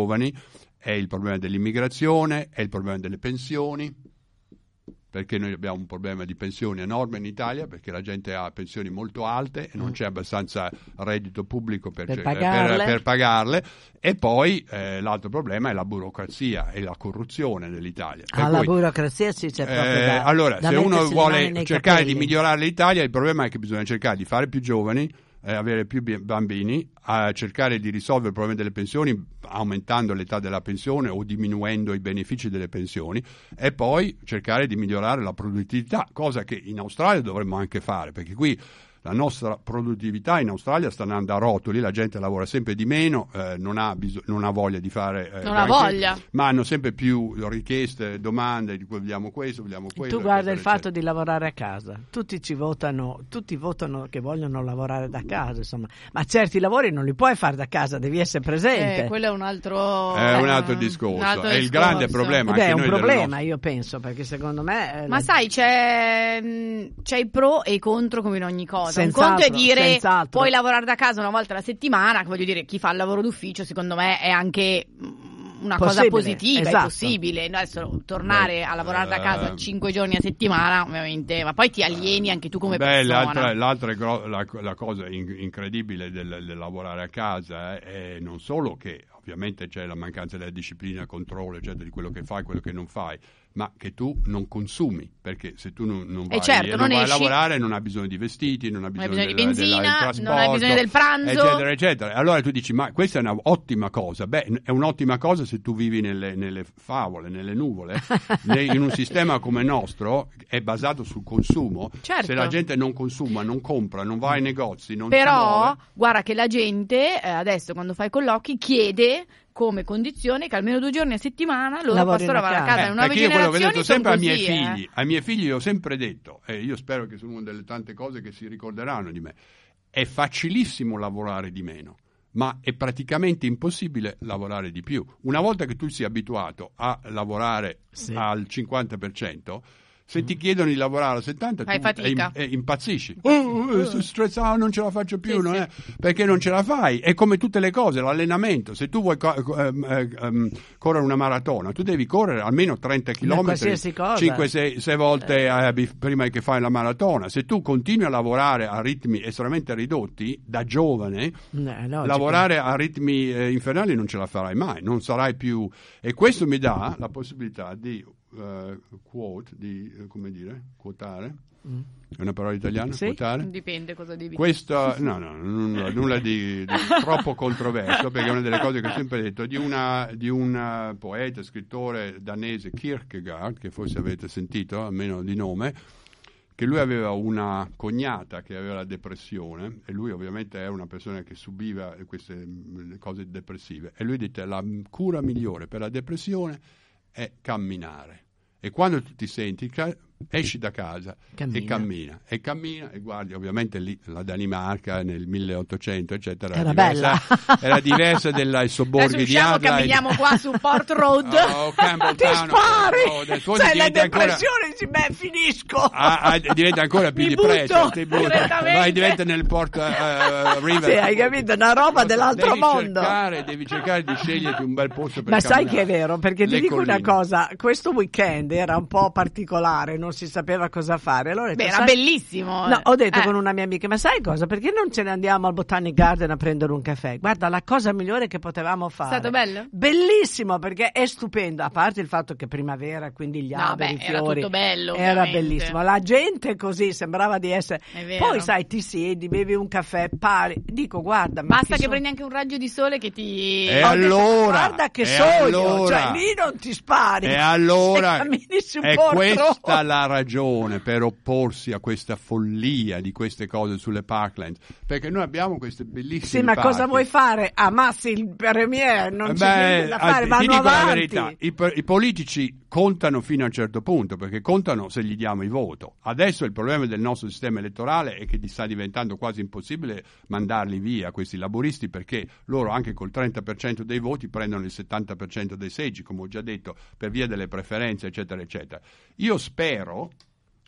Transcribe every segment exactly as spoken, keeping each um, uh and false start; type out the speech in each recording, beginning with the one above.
giovani, è il problema dell'immigrazione, è il problema delle pensioni, perché noi abbiamo un problema di pensioni enorme in Italia, perché la gente ha pensioni molto alte e non c'è abbastanza reddito pubblico per, per, cer- pagarle. per, per pagarle, e poi eh, l'altro problema è la burocrazia e la corruzione nell'Italia. Ah, la burocrazia sì, c'è proprio eh, da, allora, da se uno vuole cercare capelli. di migliorare l'Italia, il problema è che bisogna cercare di fare più giovani, eh, avere più bambini, a cercare di risolvere il problema delle pensioni aumentando l'età della pensione o diminuendo i benefici delle pensioni, e poi cercare di migliorare la produttività, cosa che in Australia dovremmo anche fare, perché qui la nostra produttività in Australia sta andando a rotoli, la gente lavora sempre di meno, eh, non, ha bis- non ha voglia di fare eh, non ha voglia, ma hanno sempre più richieste, domande di cui vogliamo questo, vogliamo quello. Tu guarda il eccetera. fatto di lavorare a casa, tutti ci votano, tutti votano che vogliono lavorare da casa, insomma, ma certi lavori non li puoi fare da casa, devi essere presente. Eh, quello è un altro è un altro discorso, un altro è il discorso. grande problema. Eh beh, anche è un noi problema, nostro... io penso, perché secondo me. Ma la... sai, c'è, c'è i pro e i contro come in ogni cosa. Senz'altro, un conto è dire senz'altro. puoi lavorare da casa una volta alla settimana, che voglio dire, chi fa il lavoro d'ufficio secondo me è anche una possibile, cosa positiva, esatto. è possibile. Adesso tornare Beh, a lavorare da eh, casa cinque giorni a settimana, ovviamente, ma poi ti alieni anche tu come Beh, persona. l'altra, l'altra è gro- la, la cosa in- incredibile del, del lavorare a casa eh, è non solo che ovviamente c'è la mancanza della disciplina, controllo, eccetera, di quello che fai, quello che non fai, ma che tu non consumi, perché se tu non, non vai, certo, non non vai a esci, lavorare non hai bisogno di vestiti, non hai bisogno, non hai bisogno della, di benzina, della, del trasporto, non hai bisogno del pranzo, eccetera, eccetera. Allora tu dici, ma questa è un'ottima cosa. Beh, è un'ottima cosa se tu vivi nelle, nelle favole, nelle nuvole, in un sistema come il nostro, è basato sul consumo. Certo. Se la gente non consuma, non compra, non va ai negozi, non però si muove, guarda che la gente eh, adesso quando fai colloqui chiede come condizione che almeno due giorni a settimana loro Lavorino possono lavorare a casa. Eh, In nuove perché io quello che ho detto generazioni sempre ai sono miei così, figli, eh. ai miei figli ho sempre detto, e io spero che sono una delle tante cose che si ricorderanno di me, è facilissimo lavorare di meno, ma è praticamente impossibile lavorare di più. Una volta che tu sia abituato a lavorare Sì. al cinquanta per cento, se ti chiedono di lavorare al settanta Fai per cento tu fatica. eh, impazzisci. Oh, eh, sono stressato, non ce la faccio più, Sì, non sì. è perché non ce la fai. È come tutte le cose, l'allenamento. Se tu vuoi co- ehm, ehm, correre una maratona, tu devi correre almeno trenta chilometri, qualsiasi cosa. cinque sei volte eh, bif- prima che fai la maratona. Se tu continui a lavorare a ritmi estremamente ridotti, da giovane, No, è logico. lavorare a ritmi eh, infernali non ce la farai mai, non sarai più. E questo mi dà la possibilità di uh, quote, di uh, come dire, quotare. Mm. È una parola italiana? Sì. Quotare? Dipende cosa devi Questo, no, no, nulla, nulla di, di troppo controverso, perché è una delle cose che ho sempre detto, di, una, di un poeta, scrittore danese, Kierkegaard, che forse avete sentito, almeno di nome, che lui aveva una cognata che aveva la depressione, e lui ovviamente è una persona che subiva queste cose depressive, e lui dice la cura migliore per la depressione è camminare. E quando tu ti senti, esci da casa Cammina. e cammina, e cammina, e guardi, ovviamente lì la Danimarca nel milleottocento, eccetera, Era diversa, bella. era diversa dai sobborghi Adesso di usciamo, Adelaide. camminiamo qua su Port Road. Oh, Campbelltown, Ti spari! oh, del- tu Sai, la diventi ancora- depressione dici, beh, finisco. Ah, ah, diventa ancora più Mi depresso, butto ti butta. direttamente. Vai, diventa nel Port uh, River. Sì, hai capito? Una roba dell'altro devi mondo. Cercare, devi cercare di sceglierti un bel posto per Ma sai camminare. che è vero, perché ti Le dico una colline. cosa, questo weekend era un po' particolare, non si sapeva cosa fare. Allora ho detto, Beh, era sai- bellissimo. No, ho detto Eh. con una mia amica, ma sai cosa? Perché non ce ne andiamo al Botanic Garden a prendere un caffè? Guarda, la cosa migliore che potevamo fare. È stato bello? Bellissimo, perché è stupendo, a parte il fatto che primavera, quindi gli No, alberi, beh, i era fiori. tutto bello, Era ovviamente. bellissimo. La gente così sembrava di essere. È vero. Poi sai, ti siedi, bevi un caffè, pari. Dico, guarda, ma Basta chi che sono- prendi anche un raggio di sole che ti... E Ho detto, allora, guarda che e sogno, allora- cioè lì non ti spari. E allora E cammini su è Port questa Road. la ragione per opporsi a questa follia di queste cose sulle parkland, perché noi abbiamo queste bellissime Sì, ma cosa parchi. vuoi fare? Amassi il premier, non c'è Beh, niente da fare, ti vanno dico la avanti. verità, i, po- i politici contano fino a un certo punto, perché contano se gli diamo il voto. Adesso il problema del nostro sistema elettorale è che ti sta diventando quasi impossibile mandarli via questi laburisti, perché loro anche col trenta per cento dei voti prendono il settanta per cento dei seggi, come ho già detto, per via delle preferenze, eccetera, eccetera. Io spero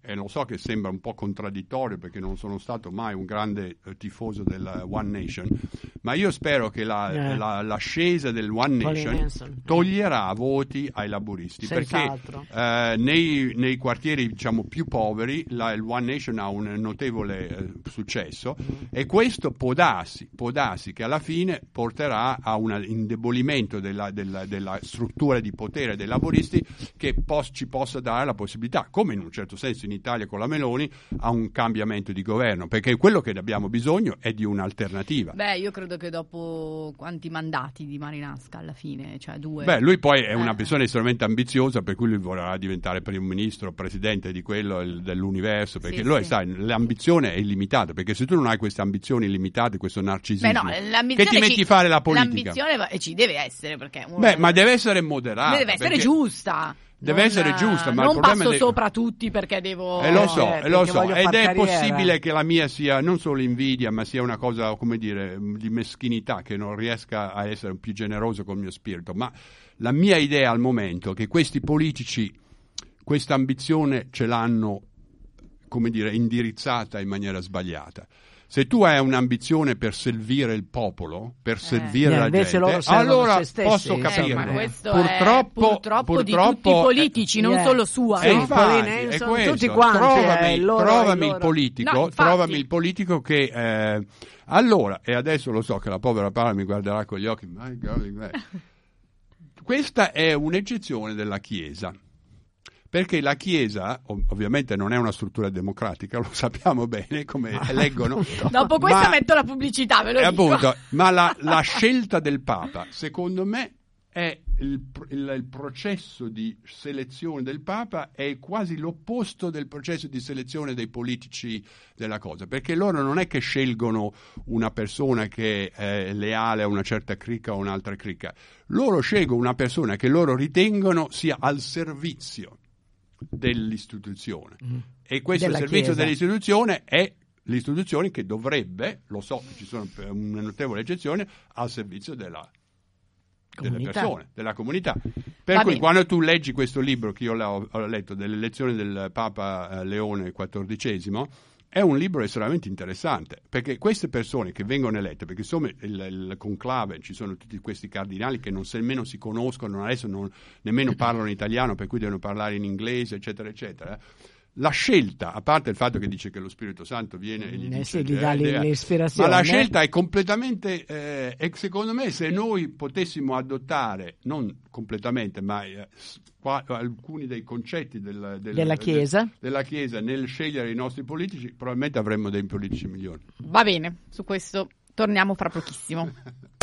e lo so che sembra un po' contraddittorio perché non sono stato mai un grande eh, tifoso del One Nation, ma io spero che la, eh. la, l'ascesa del One Nation toglierà voti ai laburisti, Senz'altro. perché eh, nei, nei quartieri diciamo più poveri la, il One Nation ha un notevole eh, successo mm. e questo può darsi, può darsi che alla fine porterà a un indebolimento della, della, della struttura di potere dei laburisti che pos- ci possa dare la possibilità, come in un certo senso in Italia con la Meloni, a un cambiamento di governo, perché quello che abbiamo bisogno è di un'alternativa. Beh, io credo che dopo quanti mandati di Marinasca alla fine, cioè due. Beh, lui poi è eh. una persona estremamente ambiziosa, per cui lui vorrà diventare primo ministro, presidente di quello il, dell'universo, perché sì, lui sì. sai, l'ambizione è illimitata, perché se tu non hai queste ambizioni illimitate, questo narcisismo, Beh, no, che ti metti ci, a fare la politica? L'ambizione va, e ci deve essere, perché uno Beh, ma deve essere moderata. deve essere perché... giusta. Deve non, essere giusta, ma non il problema passo è... sopra tutti perché devo. E lo so, eh, e lo so. voglio Ed far è carriera. possibile che la mia sia non solo invidia, ma sia una cosa, come dire, di meschinità, che non riesca a essere più generoso col mio spirito. Ma la mia idea al momento è che questi politici questa ambizione ce l'hanno, come dire, indirizzata in maniera sbagliata. Se tu hai un'ambizione per servire il popolo, per servire Eh, la invece gente, loro servono allora se stessi, posso insomma, capire. Eh, ma questo purtroppo, è purtroppo, purtroppo di tutti i politici, eh, non yeah. solo sua. E Sì, no? infatti, Pauline è Hanson, questo. tutti quanti, trovami, eh, loro, trovami loro. il politico, No, infatti. trovami il politico che eh, allora, e adesso lo so che la povera Paola mi guarderà con gli occhi, my God, questa è un'eccezione della Chiesa. Perché la Chiesa, ov- ovviamente non è una struttura democratica, lo sappiamo bene, come leggono. Dopo questa ma, metto la pubblicità, ve lo eh, dico. appunto, ma la, la scelta del Papa, secondo me, è il, il, il processo di selezione del Papa è quasi l'opposto del processo di selezione dei politici della cosa, perché loro non è che scelgono una persona che è leale a una certa cricca o un'altra cricca, loro scelgono una persona che loro ritengono sia al servizio dell'istituzione mm. e questo Della servizio Chiesa. dell'istituzione è l'istituzione che dovrebbe, lo so che ci sono una notevole eccezione, al servizio della delle comunità. persone, della comunità. Per Va cui bene. quando tu leggi questo libro che io ho, ho letto dell'elezione del Papa Leone quattordicesimo, è un libro estremamente interessante, perché queste persone che vengono elette, perché insomma il, il conclave, ci sono tutti questi cardinali che non nemmeno si conoscono, adesso non, nemmeno parlano italiano, per cui devono parlare in inglese, eccetera, eccetera. La scelta, a parte il fatto che dice che lo Spirito Santo viene e gli Eh dice, sì, gli dà eh, le- eh, l'ispirazione. ma la scelta è completamente eh, e secondo me se noi potessimo adottare, non completamente, ma eh, qua, alcuni dei concetti del, del, Della Chiesa. del- della Chiesa nel scegliere i nostri politici, probabilmente avremmo dei politici migliori. Va bene, su questo torniamo fra pochissimo.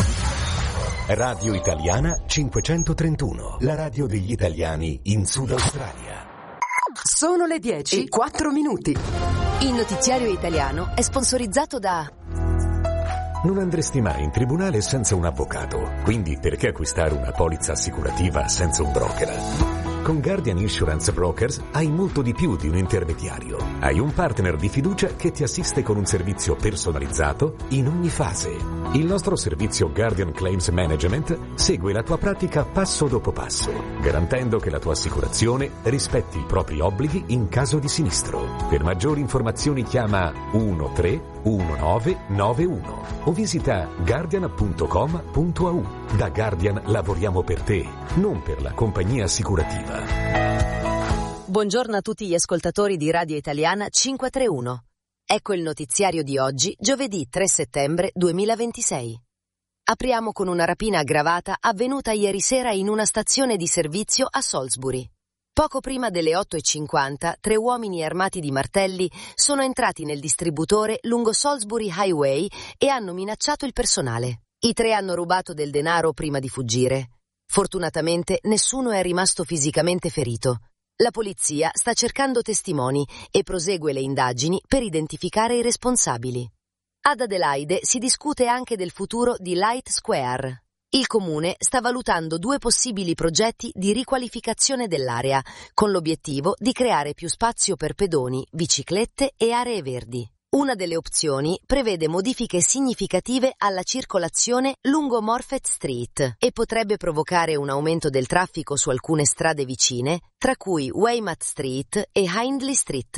Radio Italiana cinquecentotrentuno, la radio degli italiani in Sud Australia. Sono le dieci e quattro minuti. Il notiziario italiano è sponsorizzato da... Non andresti mai in tribunale senza un avvocato, quindi perché acquistare una polizza assicurativa senza un broker? Con Guardian Insurance Brokers hai molto di più di un intermediario. Hai un partner di fiducia che ti assiste con un servizio personalizzato in ogni fase. Il nostro servizio Guardian Claims Management segue la tua pratica passo dopo passo, garantendo che la tua assicurazione rispetti i propri obblighi in caso di sinistro. Per maggiori informazioni chiama uno tre uno nove nove uno o visita guardian punto com punto a u. Da Guardian lavoriamo per te, non per la compagnia assicurativa. Buongiorno a tutti gli ascoltatori di Radio Italiana cinquecentotrentuno. Ecco il notiziario di oggi, giovedì tre settembre duemilaventisei. Apriamo con una rapina aggravata avvenuta ieri sera in una stazione di servizio a Salisbury. Poco prima delle otto e cinquanta, tre uomini armati di martelli sono entrati nel distributore lungo Salisbury Highway e hanno minacciato il personale. I tre hanno rubato del denaro prima di fuggire. Fortunatamente nessuno è rimasto fisicamente ferito. La polizia sta cercando testimoni e prosegue le indagini per identificare i responsabili. Ad Adelaide si discute anche del futuro di Light Square. Il comune sta valutando due possibili progetti di riqualificazione dell'area, con l'obiettivo di creare più spazio per pedoni, biciclette e aree verdi. Una delle opzioni prevede modifiche significative alla circolazione lungo Morphet Street e potrebbe provocare un aumento del traffico su alcune strade vicine, tra cui Weymouth Street e Hindley Street.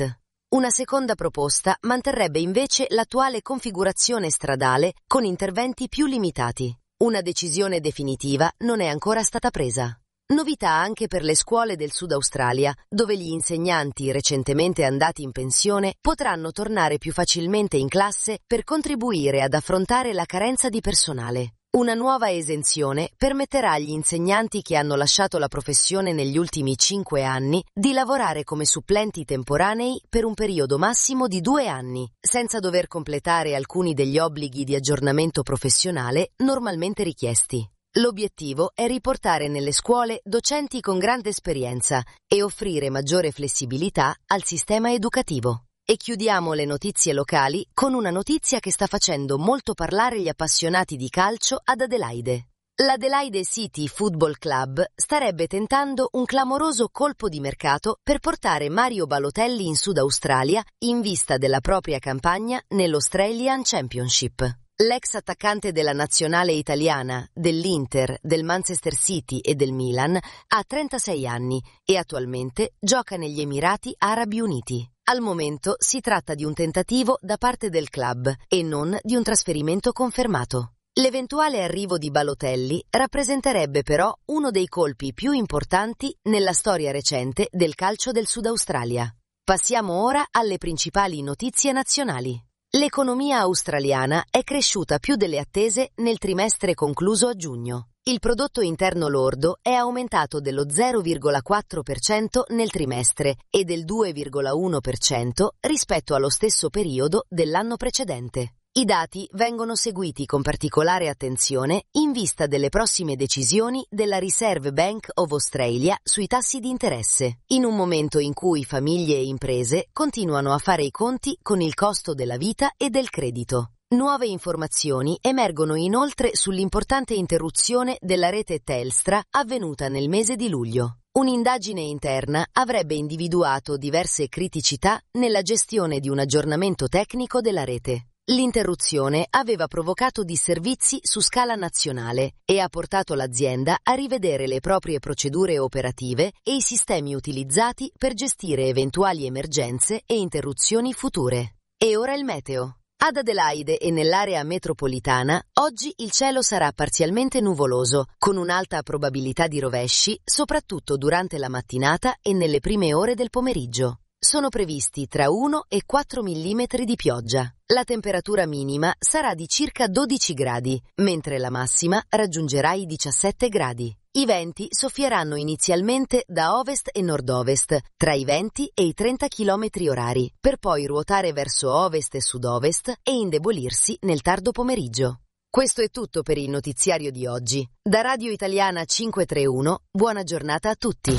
Una seconda proposta manterrebbe invece l'attuale configurazione stradale con interventi più limitati. Una decisione definitiva non è ancora stata presa. Novità anche per le scuole del Sud Australia, dove gli insegnanti recentemente andati in pensione potranno tornare più facilmente in classe per contribuire ad affrontare la carenza di personale. Una nuova esenzione permetterà agli insegnanti che hanno lasciato la professione negli ultimi cinque anni di lavorare come supplenti temporanei per un periodo massimo di due anni, senza dover completare alcuni degli obblighi di aggiornamento professionale normalmente richiesti. L'obiettivo è riportare nelle scuole docenti con grande esperienza e offrire maggiore flessibilità al sistema educativo. E chiudiamo le notizie locali con una notizia che sta facendo molto parlare gli appassionati di calcio ad Adelaide. L'Adelaide City Football Club starebbe tentando un clamoroso colpo di mercato per portare Mario Balotelli in Sud Australia in vista della propria campagna nell'Australian Championship. L'ex attaccante della nazionale italiana, dell'Inter, del Manchester City e del Milan ha trentasei anni e attualmente gioca negli Emirati Arabi Uniti. Al momento si tratta di un tentativo da parte del club e non di un trasferimento confermato. L'eventuale arrivo di Balotelli rappresenterebbe però uno dei colpi più importanti nella storia recente del calcio del Sud Australia. Passiamo ora alle principali notizie nazionali. L'economia australiana è cresciuta più delle attese nel trimestre concluso a giugno. Il prodotto interno lordo è aumentato dello zero virgola quattro per cento nel trimestre e del due virgola uno per cento rispetto allo stesso periodo dell'anno precedente. I dati vengono seguiti con particolare attenzione in vista delle prossime decisioni della Reserve Bank of Australia sui tassi di interesse, in un momento in cui famiglie e imprese continuano a fare i conti con il costo della vita e del credito. Nuove informazioni emergono inoltre sull'importante interruzione della rete Telstra avvenuta nel mese di luglio. Un'indagine interna avrebbe individuato diverse criticità nella gestione di un aggiornamento tecnico della rete. L'interruzione aveva provocato disservizi su scala nazionale e ha portato l'azienda a rivedere le proprie procedure operative e i sistemi utilizzati per gestire eventuali emergenze e interruzioni future. E ora il meteo. Ad Adelaide e nell'area metropolitana, oggi il cielo sarà parzialmente nuvoloso, con un'alta probabilità di rovesci, soprattutto durante la mattinata e nelle prime ore del pomeriggio. Sono previsti tra uno e quattro millimetri di pioggia. La temperatura minima sarà di circa dodici gradi, mentre la massima raggiungerà i diciassette gradi. I venti soffieranno inizialmente da ovest e nord-ovest, tra i venti e i trenta chilometri orari, per poi ruotare verso ovest e sud-ovest e indebolirsi nel tardo pomeriggio. Questo è tutto per il notiziario di oggi. Da Radio Italiana cinquecentotrentuno, buona giornata a tutti.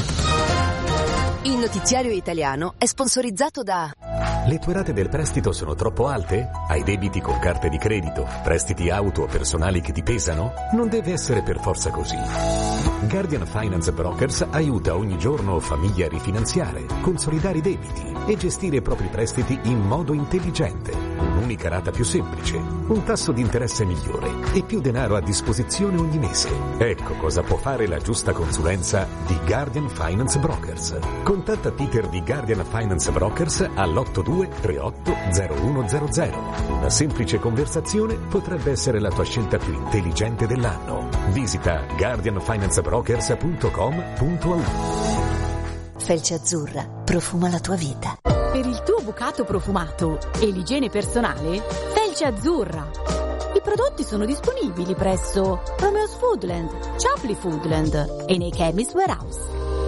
Il notiziario italiano è sponsorizzato da... Le tue rate del prestito sono troppo alte? Hai debiti con carte di credito, prestiti auto o personali che ti pesano? Non deve essere per forza così. Guardian Finance Brokers aiuta ogni giorno famiglie a rifinanziare, consolidare i debiti e gestire i propri prestiti in modo intelligente. Un'unica rata più semplice, un tasso di interesse migliore e più denaro a disposizione ogni mese. Ecco cosa può fare la giusta consulenza di Guardian Finance Brokers. Contatta Peter di Guardian Finance Brokers all'otto due tre otto zero uno zero zero. Una semplice conversazione potrebbe essere la tua scelta più intelligente dell'anno. Visita guardian finance brokers punto com punto a u. Felce Azzurra profuma la tua vita. Per il tuo bucato profumato e l'igiene personale, Felce Azzurra. I prodotti sono disponibili presso Romeo's Foodland, Chapley Foodland e nei Chemist Warehouse.